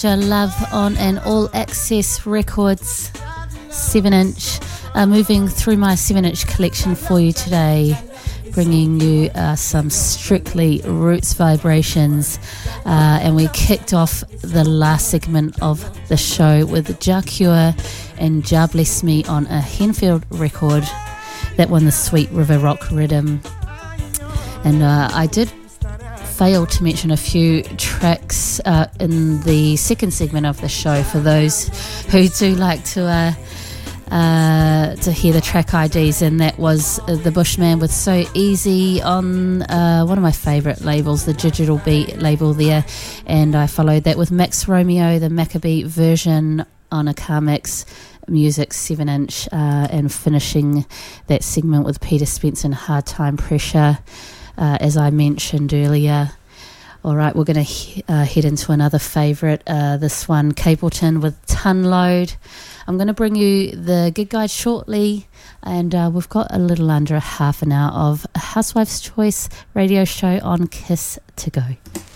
Love on an All Access Records 7-inch. Moving through my 7-inch collection for you today, bringing you some strictly roots vibrations. And we kicked off the last segment of the show with Jah Cure and Jah Bless Me on a Henfield record that won the Sweet River Rock Rhythm. And I did fail to mention a few tracks in the second segment of the show for those who do like to hear the track IDs, and that was the Bushman with So Easy on one of my favourite labels, the Digital Beat label there, and I followed that with Max Romeo, the Maccabee version on a Carmex Music 7-inch, and finishing that segment with Peter Spence and Hard Time Pressure. As I mentioned earlier. All right, we're going to head into another favourite, this one, Capleton with Ton Load. I'm going to bring you the gig guide shortly, and we've got a little under a half an hour of a Housewife's Choice radio show on Kiss to go.